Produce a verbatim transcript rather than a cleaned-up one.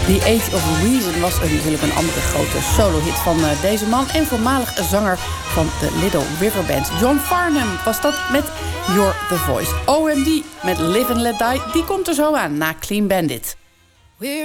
The Age of Reason was natuurlijk een andere grote solo-hit van uh, deze man en voormalig zanger van de Little River Band. John Farnham was dat met You're the Voice. O M D met Live and Let Die, die komt er zo aan na Clean Bandit.